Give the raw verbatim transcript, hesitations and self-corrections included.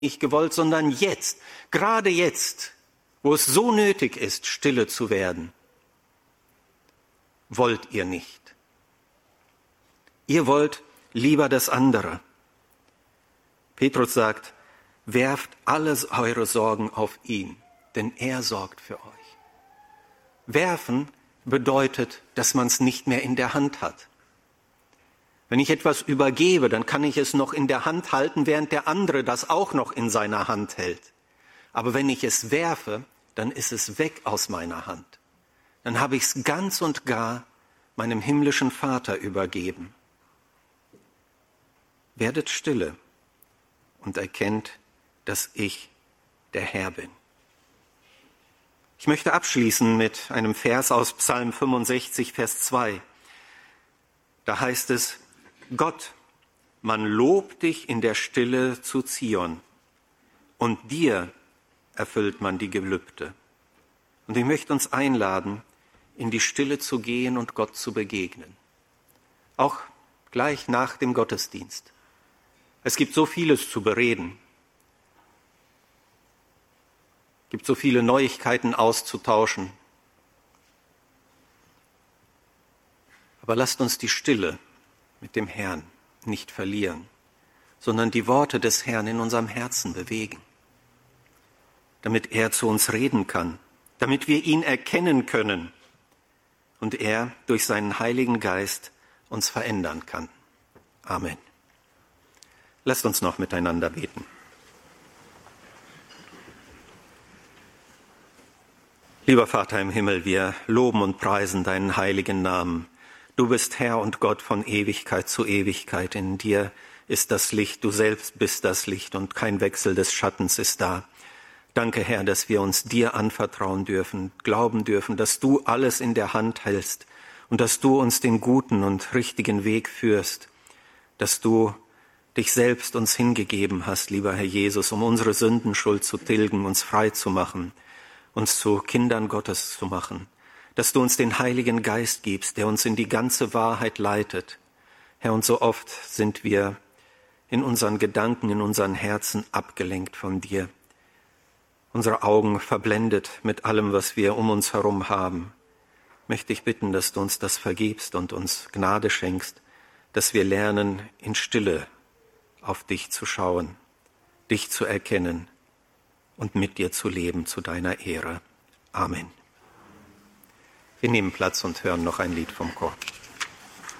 nicht gewollt, sondern jetzt, gerade jetzt, wo es so nötig ist, stille zu werden, wollt ihr nicht. Ihr wollt lieber das andere. Petrus sagt, werft alle eure Sorgen auf ihn, denn er sorgt für euch. Werfen bedeutet, dass man es nicht mehr in der Hand hat. Wenn ich etwas übergebe, dann kann ich es noch in der Hand halten, während der andere das auch noch in seiner Hand hält. Aber wenn ich es werfe, dann ist es weg aus meiner Hand. Dann habe ich es ganz und gar meinem himmlischen Vater übergeben. Werdet stille und erkennt, dass ich der Herr bin. Ich möchte abschließen mit einem Vers aus Psalm fünfundsechzig, Vers zwei. Da heißt es, Gott, man lobt dich in der Stille zu Zion und dir erfüllt man die Gelübde. Und ich möchte uns einladen, in die Stille zu gehen und Gott zu begegnen. Auch gleich nach dem Gottesdienst. Es gibt so vieles zu bereden. Es gibt so viele Neuigkeiten auszutauschen. Aber lasst uns die Stille mit dem Herrn nicht verlieren, sondern die Worte des Herrn in unserem Herzen bewegen, damit er zu uns reden kann, damit wir ihn erkennen können und er durch seinen Heiligen Geist uns verändern kann. Amen. Lasst uns noch miteinander beten. Lieber Vater im Himmel, wir loben und preisen deinen heiligen Namen. Du bist Herr und Gott von Ewigkeit zu Ewigkeit. In dir ist das Licht, du selbst bist das Licht und kein Wechsel des Schattens ist da. Danke, Herr, dass wir uns dir anvertrauen dürfen, glauben dürfen, dass du alles in der Hand hältst und dass du uns den guten und richtigen Weg führst, dass du dich selbst uns hingegeben hast, lieber Herr Jesus, um unsere Sündenschuld zu tilgen, uns frei zu machen, uns zu Kindern Gottes zu machen, dass du uns den Heiligen Geist gibst, der uns in die ganze Wahrheit leitet. Herr, und so oft sind wir in unseren Gedanken, in unseren Herzen abgelenkt von dir. Unsere Augen verblendet mit allem, was wir um uns herum haben. Möchte ich bitten, dass du uns das vergibst und uns Gnade schenkst, dass wir lernen, in Stille auf dich zu schauen, dich zu erkennen und mit dir zu leben zu deiner Ehre. Amen. Wir nehmen Platz und hören noch ein Lied vom Chor.